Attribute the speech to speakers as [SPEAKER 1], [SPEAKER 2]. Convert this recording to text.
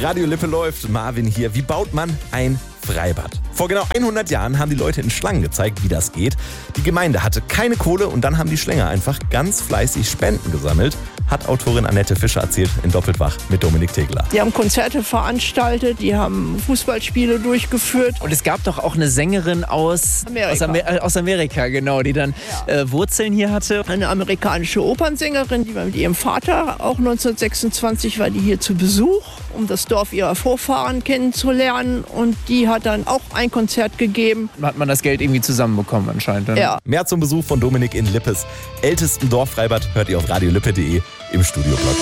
[SPEAKER 1] Radio Lippe läuft, Marvin hier. Wie baut man ein Freibad? Vor genau 100 Jahren haben die Leute in Schlangen gezeigt, wie das geht. Die Gemeinde hatte keine Kohle und dann haben die Schlänger einfach ganz fleißig Spenden gesammelt, hat Autorin Annette Fischer erzählt in Doppelt wach mit Dominik Tegler.
[SPEAKER 2] Die haben Konzerte veranstaltet, die haben Fußballspiele durchgeführt.
[SPEAKER 3] Und es gab doch auch eine Sängerin aus Amerika, genau, die dann Wurzeln hier hatte.
[SPEAKER 2] Eine amerikanische Opernsängerin, die war mit ihrem Vater auch 1926 war die hier zu Besuch, um das Dorf ihrer Vorfahren kennenzulernen. Und die hat dann auch ein Konzert gegeben.
[SPEAKER 3] Hat man das Geld irgendwie zusammenbekommen anscheinend. Dann.
[SPEAKER 2] Ja.
[SPEAKER 1] Mehr zum Besuch von Dominik in Lippes ältesten Dorffreibad hört ihr auf radiolippe.de im Studioblock.